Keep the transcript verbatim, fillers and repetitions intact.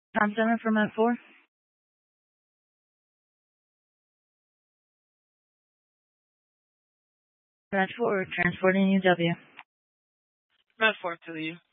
Tom Center for Met four. Met four, transporting U W. Met four to you.